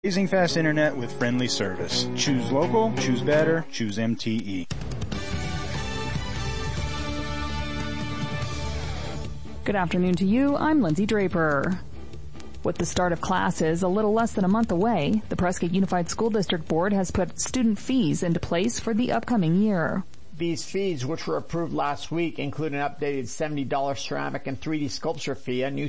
Blazing fast internet with friendly service. Choose local, choose better, choose MTE. Good afternoon to you. I'm Lindsay Draper. With the start of classes a little less than a month away, the Prescott Unified School District Board has put student fees into place for the upcoming year. These fees, which were approved last week, include an updated $70 ceramic and 3D sculpture fee, a new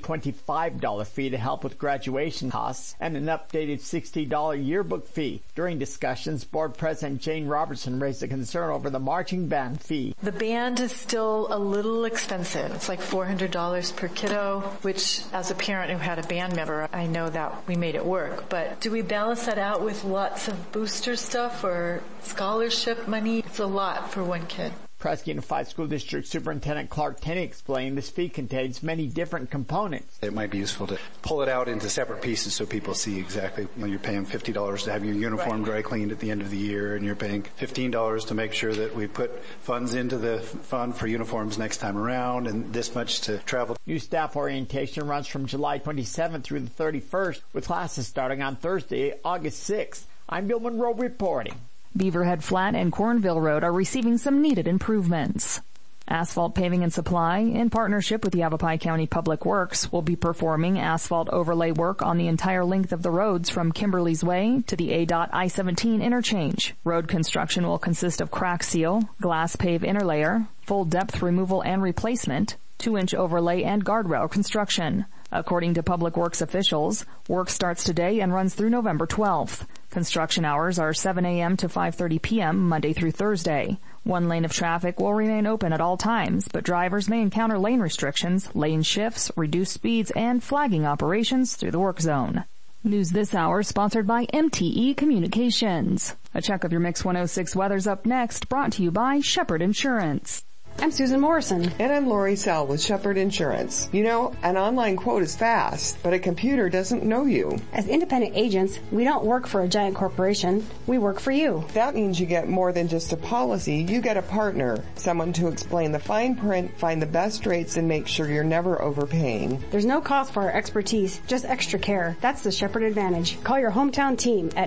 $25 fee to help with graduation costs, and an updated $60 yearbook fee. During discussions, Board President Jane Robertson raised a concern over the marching band fee. The band is still a little expensive. It's like $400 per kiddo, which as a parent who had a band member, I know that we made it work. But do we balance that out with lots of booster stuff or scholarship money? It's a lot for one kid. Prescott Unified School District Superintendent Clark Tenney explained this fee contains many different components. It might be useful to pull it out into separate pieces so people see exactly when you're paying $50 to have your uniform dry cleaned at the end of the year, and you're paying $15 to make sure that we put funds into the fund for uniforms next time around, and this much to travel. New staff orientation runs from July 27th through the 31st, with classes starting on Thursday, August 6th. I'm Bill Monroe reporting. Beaverhead Flat and Cornville Road are receiving some needed improvements. Asphalt Paving and Supply, in partnership with the Yavapai County Public Works, will be performing asphalt overlay work on the entire length of the roads from Kimberly's Way to the ADOT I-17 interchange. Road construction will consist of crack seal, glass pave interlayer, full depth removal and replacement, 2-inch overlay and guardrail construction. According to Public Works officials, work starts today and runs through November 12th. Construction hours are 7 a.m. to 5:30 p.m. Monday through Thursday. One lane of traffic will remain open at all times, but drivers may encounter lane restrictions, lane shifts, reduced speeds, and flagging operations through the work zone. News this hour sponsored by MTE Communications. A check of your Mix 106 weather's up next, brought to you by Shepherd Insurance. I'm Susan Morrison. And I'm Lori Sell with Shepherd Insurance. You know, an online quote is fast, but a computer doesn't know you. As independent agents, we don't work for a giant corporation. We work for you. That means you get more than just a policy. You get a partner, someone to explain the fine print, find the best rates, and make sure you're never overpaying. There's no cost for our expertise, just extra care. That's the Shepherd advantage. Call your hometown team at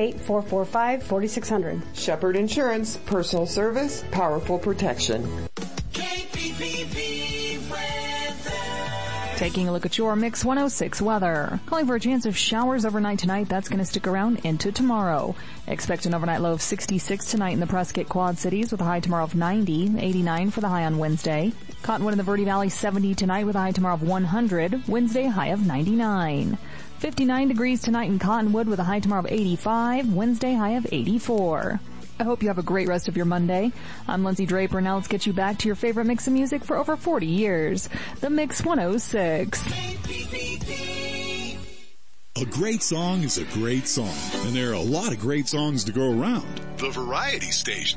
928-445-4600. Shepherd Insurance, personal service, powerful protection. Taking a look at your Mix 106 weather. Calling for a chance of showers overnight tonight. That's going to stick around into tomorrow. Expect an overnight low of 66 tonight in the Prescott Quad Cities with a high tomorrow of 90, 89 for the high on Wednesday. Cottonwood in the Verde Valley 70 tonight with a high tomorrow of 100, Wednesday high of 99. 59 degrees tonight in Cottonwood with a high tomorrow of 85, Wednesday high of 84. I hope you have a great rest of your Monday. I'm Lindsay Draper. Now let's get you back to your favorite mix of music for over 40 years. The Mix 106. A great song is a great song, and there are a lot of great songs to go around. The Variety Station.